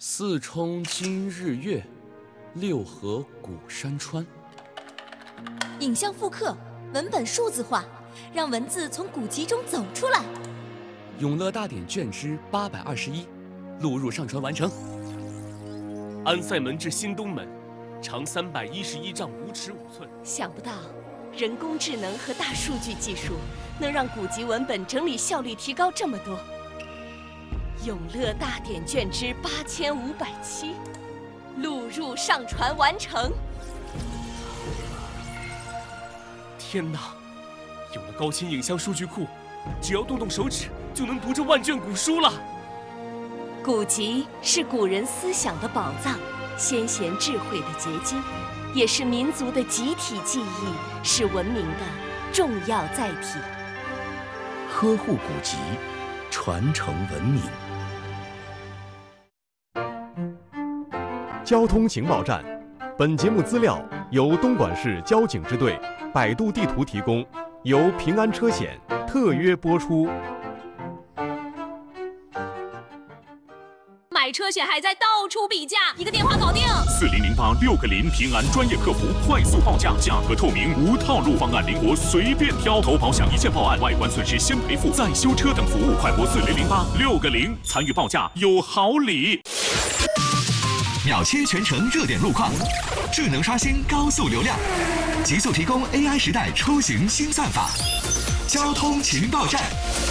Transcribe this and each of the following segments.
四冲今日月，六合古山川。 影像复刻，文本数字化，让文字从古籍中走出来。 永乐大典卷之821，录入上传完成。 安塞门至新东门，长311丈5尺5寸。 想不到，人工智能和大数据技术能让古籍文本整理效率提高这么多。永乐大典卷之8507，录入上传完成。 天哪！有了高清影像数据库，只要动动手指就能读这万卷古书了。 古籍是古人思想的宝藏，先贤智慧的结晶，也是民族的集体记忆，是文明的重要载体。 呵护古籍，传承文明。 交通情报站，本节目资料由东莞市交警支队、百度地图提供，由平安车险特约播出。 买车险还在到处比价，一个电话搞定。 4008 6个0平安专业客服，快速报价，价格透明，无套路，方案灵活，随便挑。投保险一键报案，外观损失先赔付，再修车等服务，快拨4008 6个0，参与报价有好礼。 秒切全程热点路况，智能刷新高速流量，极速提供 AI 时代出行新算法。交通情报站。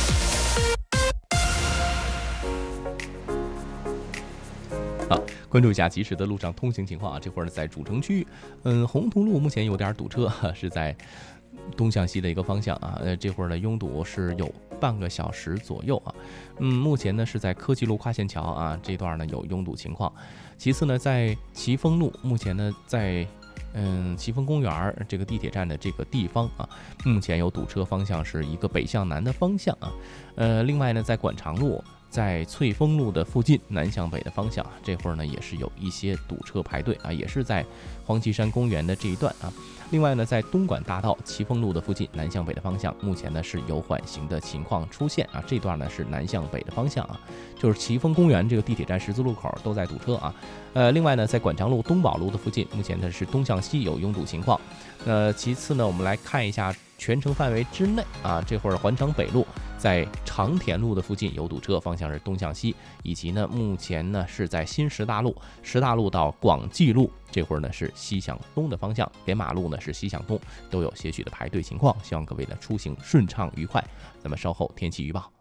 好，关注一下及时的路上通行情况啊。这会儿呢，在主城区，宏图路目前有点堵车，是在东向西的一个方向啊。这会儿呢，拥堵是有半个小时左右啊。目前呢是在科技路跨线桥啊这段呢有拥堵情况。其次呢，在奇峰路，目前呢在奇峰公园这个地铁站的这个地方啊，目前有堵车，方向是一个北向南的方向啊。另外呢，在馆场路，在翠峰路的附近南向北的方向，这会儿呢也是有一些堵车排队啊，也是在黄岐山公园的这一段啊。另外呢，在东莞大道奇峰路的附近南向北的方向，目前呢是有缓行的情况出现啊。这段呢是南向北的方向啊，就是奇峰公园这个地铁站十字路口都在堵车啊。另外呢，在馆场路东宝路的附近，目前呢是东向西有拥堵情况。其次呢，我们来看一下全程范围之内啊，这会儿环城北路在长田路的附近有堵车，方向是东向西，以及呢目前呢是在新石大路到广济路，这会儿呢是西向东的方向，连马路呢是西向东，都有些许的排队情况，希望各位的出行顺畅愉快。咱们稍后天气预报。